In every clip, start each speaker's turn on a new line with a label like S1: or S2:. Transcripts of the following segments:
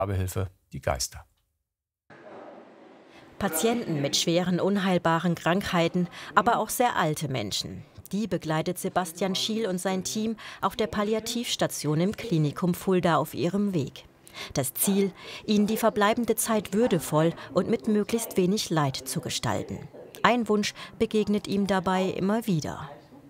S1: Sterbehilfe die Geister.
S2: Patienten mit schweren, unheilbaren Krankheiten, aber auch sehr alte Menschen. Die begleitet Sebastian Schiel und sein Team auf der Palliativstation im Klinikum Fulda auf ihrem Weg. Das Ziel, ihnen die verbleibende Zeit würdevoll und mit möglichst wenig Leid zu gestalten. Ein Wunsch begegnet ihm dabei immer wieder.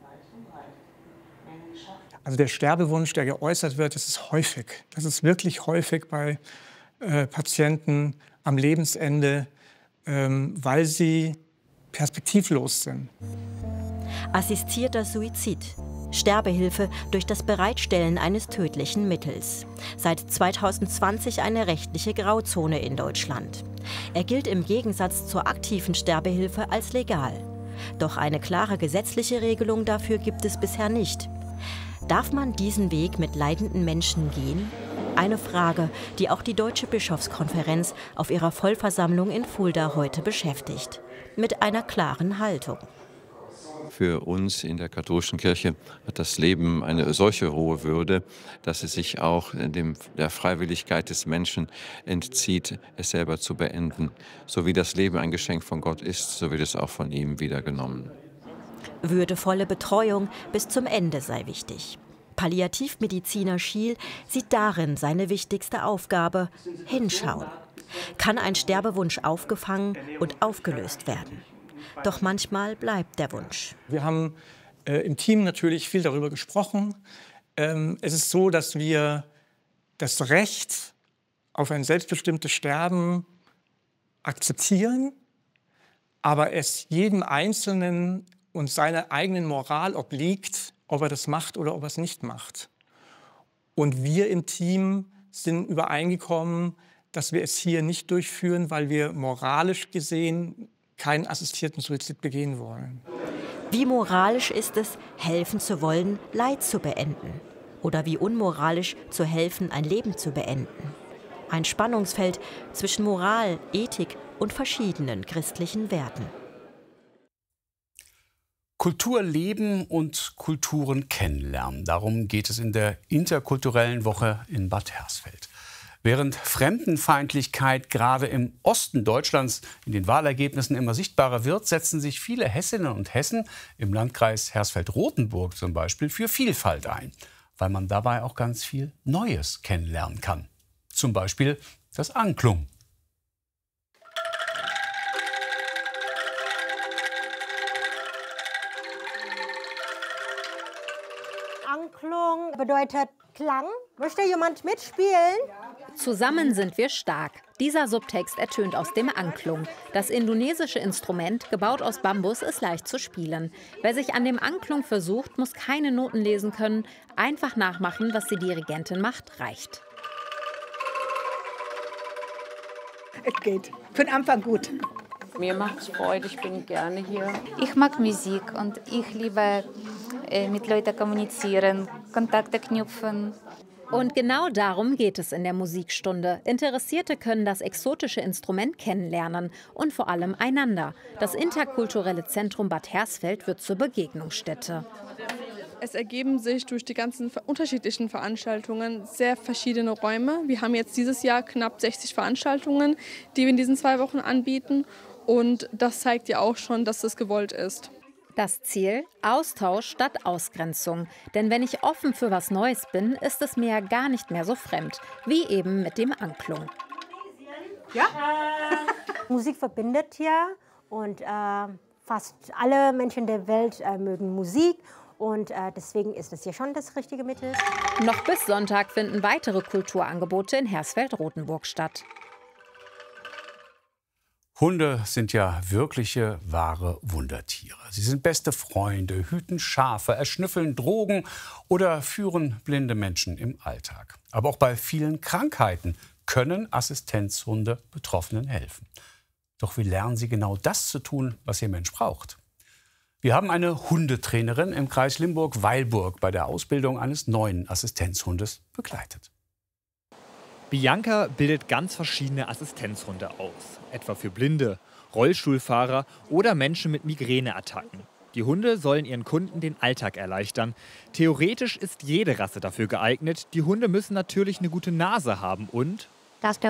S3: Also der Sterbewunsch, der geäußert wird, das ist häufig. Das ist wirklich häufig bei Patienten am Lebensende, weil sie perspektivlos sind.
S2: Assistierter Suizid. Sterbehilfe durch das Bereitstellen eines tödlichen Mittels. Seit 2020 eine rechtliche Grauzone in Deutschland. Er gilt im Gegensatz zur aktiven Sterbehilfe als legal. Doch eine klare gesetzliche Regelung dafür gibt es bisher nicht. Darf man diesen Weg mit leidenden Menschen gehen? Eine Frage, die auch die Deutsche Bischofskonferenz auf ihrer Vollversammlung in Fulda heute beschäftigt. Mit einer klaren Haltung.
S4: Für uns in der katholischen Kirche hat das Leben eine solche hohe Würde, dass es sich auch der Freiwilligkeit des Menschen entzieht, es selber zu beenden. So wie das Leben ein Geschenk von Gott ist, so wird es auch von ihm wieder genommen.
S2: Würdevolle Betreuung bis zum Ende sei wichtig. Palliativmediziner Schiel sieht darin seine wichtigste Aufgabe: hinschauen. Kann ein Sterbewunsch aufgefangen und aufgelöst werden? Doch manchmal bleibt der Wunsch.
S3: Wir haben im Team natürlich viel darüber gesprochen. Es ist so, dass wir das Recht auf ein selbstbestimmtes Sterben akzeptieren, aber es jedem Einzelnen und seiner eigenen Moral obliegt, ob er das macht oder ob er es nicht macht. Und wir im Team sind übereingekommen, dass wir es hier nicht durchführen, weil wir moralisch gesehen keinen assistierten Suizid begehen wollen.
S2: Wie moralisch ist es, helfen zu wollen, Leid zu beenden? Oder wie unmoralisch zu helfen, ein Leben zu beenden? Ein Spannungsfeld zwischen Moral, Ethik und verschiedenen christlichen Werten.
S1: Kultur leben und Kulturen kennenlernen. Darum geht es in der interkulturellen Woche in Bad Hersfeld. Während Fremdenfeindlichkeit gerade im Osten Deutschlands in den Wahlergebnissen immer sichtbarer wird, setzen sich viele Hessinnen und Hessen im Landkreis Hersfeld-Rotenburg zum Beispiel für Vielfalt ein, weil man dabei auch ganz viel Neues kennenlernen kann. Zum Beispiel das Anklung.
S5: Anklung bedeutet Klang. Möchte jemand mitspielen?
S6: Zusammen sind wir stark. Dieser Subtext ertönt aus dem Anklung. Das indonesische Instrument, gebaut aus Bambus, ist leicht zu spielen. Wer sich an dem Anklung versucht, muss keine Noten lesen können. Einfach nachmachen, was die Dirigentin macht, reicht.
S5: Es geht. Für den Anfang gut.
S7: Mir macht es Freude, ich bin gerne hier.
S8: Ich mag Musik und ich liebe mit Leuten kommunizieren, Kontakte knüpfen.
S6: Und genau darum geht es in der Musikstunde. Interessierte können das exotische Instrument kennenlernen und vor allem einander. Das interkulturelle Zentrum Bad Hersfeld wird zur Begegnungsstätte.
S9: Es ergeben sich durch die ganzen unterschiedlichen Veranstaltungen sehr verschiedene Räume. Wir haben jetzt dieses Jahr knapp 60 Veranstaltungen, die wir in diesen 2 Wochen anbieten. Und das zeigt ja auch schon, dass es gewollt ist.
S6: Das Ziel? Austausch statt Ausgrenzung. Denn wenn ich offen für was Neues bin, ist es mir ja gar nicht mehr so fremd. Wie eben mit dem Anklung.
S5: Ja? Musik verbindet ja und fast alle Menschen der Welt mögen Musik. Und deswegen ist es hier schon das richtige Mittel.
S6: Noch bis Sonntag finden weitere Kulturangebote in Hersfeld-Rotenburg statt.
S1: Hunde sind ja wirkliche, wahre Wundertiere. Sie sind beste Freunde, hüten Schafe, erschnüffeln Drogen oder führen blinde Menschen im Alltag. Aber auch bei vielen Krankheiten können Assistenzhunde Betroffenen helfen. Doch wie lernen sie genau das zu tun, was ihr Mensch braucht? Wir haben eine Hundetrainerin im Kreis Limburg-Weilburg bei der Ausbildung eines neuen Assistenzhundes begleitet.
S10: Bianca bildet ganz verschiedene Assistenzhunde aus, etwa für Blinde, Rollstuhlfahrer oder Menschen mit Migräneattacken. Die Hunde sollen ihren Kunden den Alltag erleichtern. Theoretisch ist jede Rasse dafür geeignet. Die Hunde müssen natürlich eine gute Nase haben und
S5: dass der